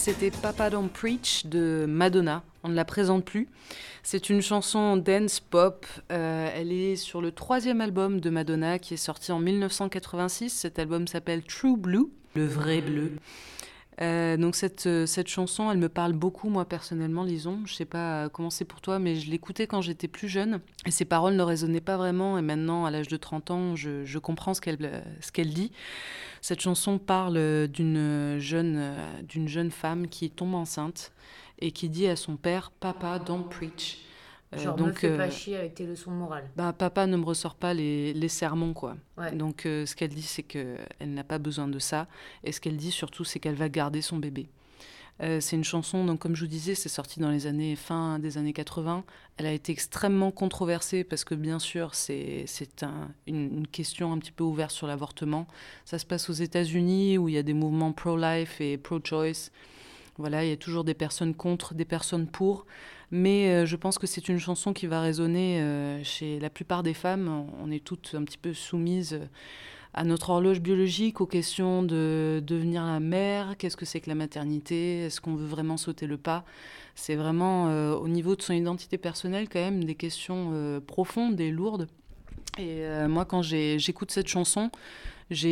c'était Papa Don't Preach de Madonna. On ne la présente plus. C'est une chanson dance pop. Elle est sur le 3e album de Madonna qui est sorti en 1986. Cet album s'appelle True Blue, le vrai bleu. Donc cette chanson, elle me parle beaucoup, moi personnellement, Lison. Je sais pas comment c'est pour toi, mais je l'écoutais quand j'étais plus jeune. Et ses paroles ne résonnaient pas vraiment. Et maintenant, à l'âge de 30 ans, je comprends ce qu'elle dit. Cette chanson parle d'une jeune femme qui tombe enceinte et qui dit à son père « Papa, don't preach ». Genre, me fais pas chier avec tes leçons morales. Papa ne me ressort pas les sermons, quoi. Ouais. Donc, ce qu'elle dit, c'est qu'elle n'a pas besoin de ça. Et ce qu'elle dit, surtout, c'est qu'elle va garder son bébé. C'est une chanson, donc, comme je vous disais, c'est sorti dans les fin des années 80. Elle a été extrêmement controversée parce que, bien sûr, c'est une question un petit peu ouverte sur l'avortement. Ça se passe aux États-Unis où il y a des mouvements pro-life et pro-choice. Voilà, il y a toujours des personnes contre, des personnes pour. Mais je pense que c'est une chanson qui va résonner chez la plupart des femmes. On est toutes un petit peu soumises à notre horloge biologique, aux questions de devenir la mère. Qu'est-ce que c'est que la maternité? Est-ce qu'on veut vraiment sauter le pas? C'est vraiment, au niveau de son identité personnelle, quand même, des questions profondes et lourdes. Et moi, quand j'écoute cette chanson, je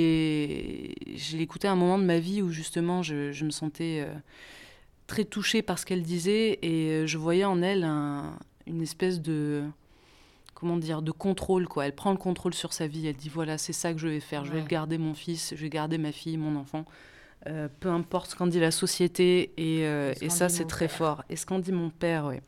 l'ai écoutée à un moment de ma vie où, justement, je me sentais très touchée par ce qu'elle disait et je voyais en elle une espèce de, comment dire, de contrôle, quoi. Elle prend le contrôle sur sa vie, elle dit voilà, c'est ça que je vais faire, je vais garder mon fils, je vais garder ma fille, mon enfant, peu importe ce qu'en dit la société et ça c'est très fort. Et ce qu'en dit mon père, ouais.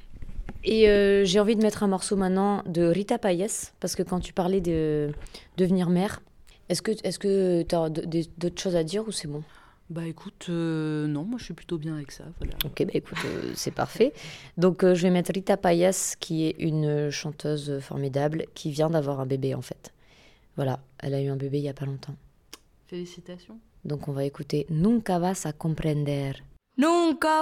Et j'ai envie de mettre un morceau maintenant de Rita Payés, parce que quand tu parlais de devenir mère, est-ce que tu as d'autres choses à dire ou c'est bon? Bah écoute, non, moi je suis plutôt bien avec ça, voilà. Ok, bah écoute, c'est parfait. Donc je vais mettre Rita Payés, qui est une chanteuse formidable, qui vient d'avoir un bébé en fait. Voilà, elle a eu un bébé il y a pas longtemps. Félicitations. Donc on va écouter Nunca vas a comprender. Nunca